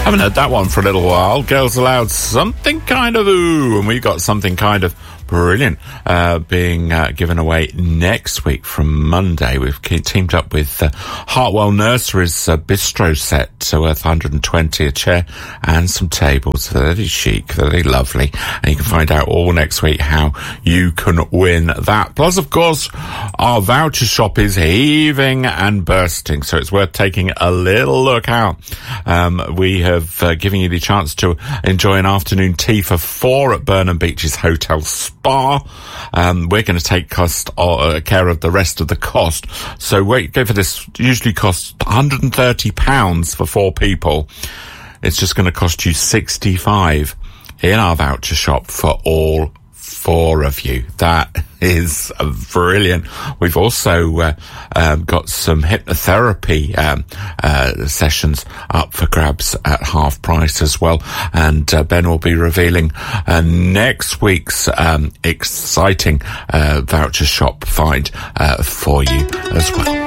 Haven't heard that one for a little while. Girls Aloud, Something Kind of Ooh, and we got Something Kind of Brilliant being given away next week from Monday. We've teamed up with Hartwell Nursery's bistro set, so worth 120 a chair and some tables. They're very chic, they're very lovely, and you can find out all next week how you can win that. Plus, of course, our voucher shop is heaving and bursting, so it's worth taking a little look out. We have given you the chance to enjoy an afternoon tea for 4 at Burnham Beach's Hotel Spa. We're going to take care of the rest of the cost. So go for this. Usually costs £130 for 4 people. It's just going to cost you £65 in our voucher shop for all 4 of you. That is brilliant. We've also got some hypnotherapy sessions up for grabs at half price as well, and Ben will be revealing next week's exciting voucher shop find for you as well.